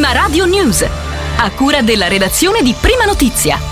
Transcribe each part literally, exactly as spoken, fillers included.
Prima Radio News, a cura della redazione di Prima Notizia.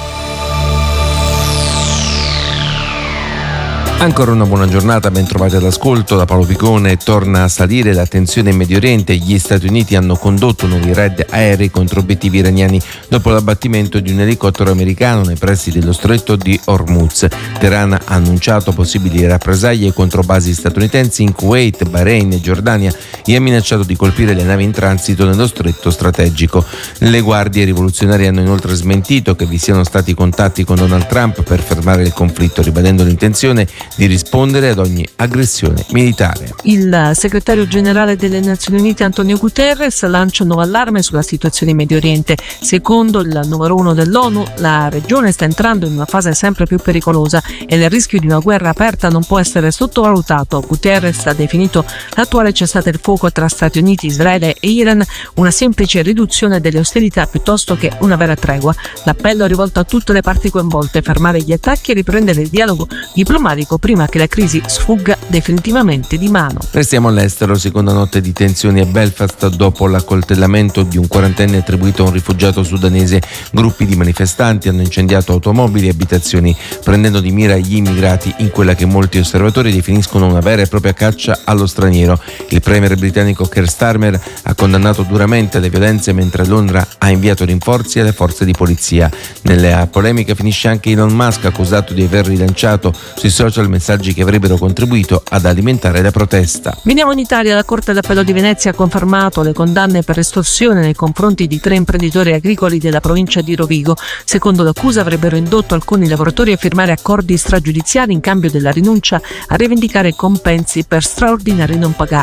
Ancora una buona giornata, ben trovati all'ascolto. Da Paolo Picone. Torna a salire la tensione in Medio Oriente. Gli Stati Uniti hanno condotto nuovi raid aerei contro obiettivi iraniani dopo l'abbattimento di un elicottero americano nei pressi dello stretto di Hormuz. Teheran ha annunciato possibili rappresaglie contro basi statunitensi in Kuwait, Bahrain e Giordania e ha minacciato di colpire le navi in transito nello stretto strategico. Le guardie rivoluzionarie hanno inoltre smentito che vi siano stati contatti con Donald Trump per fermare il conflitto, ribadendo l'intenzione di rispondere ad ogni aggressione militare. Il segretario generale delle Nazioni Unite Antonio Guterres lancia un nuovo allarme sulla situazione in Medio Oriente. Secondo il numero uno dell'ONU, la regione sta entrando in una fase sempre più pericolosa e il rischio di una guerra aperta non può essere sottovalutato. Guterres ha definito l'attuale cessate il fuoco tra Stati Uniti, Israele e Iran una semplice riduzione delle ostilità piuttosto che una vera tregua. L'appello è rivolto a tutte le parti coinvolte: fermare gli attacchi e riprendere il dialogo diplomatico prima che la crisi sfugga definitivamente di mano. Restiamo all'estero. Seconda notte di tensioni a Belfast dopo l'accoltellamento di un quarantenne attribuito a un rifugiato sudanese. Gruppi di manifestanti hanno incendiato automobili e abitazioni, prendendo di mira gli immigrati in quella che molti osservatori definiscono una vera e propria caccia allo straniero. Il premier britannico Keir Starmer ha condannato duramente le violenze, mentre Londra ha inviato rinforzi alle forze di polizia. Nella polemica finisce anche Elon Musk, accusato di aver rilanciato sui social messaggi che avrebbero contribuito ad alimentare la protesta. Veniamo in Italia. La Corte d'Appello di Venezia ha confermato le condanne per estorsione nei confronti di tre imprenditori agricoli della provincia di Rovigo. Secondo l'accusa avrebbero indotto alcuni lavoratori a firmare accordi stragiudiziali in cambio della rinuncia a rivendicare compensi per straordinari non pagati.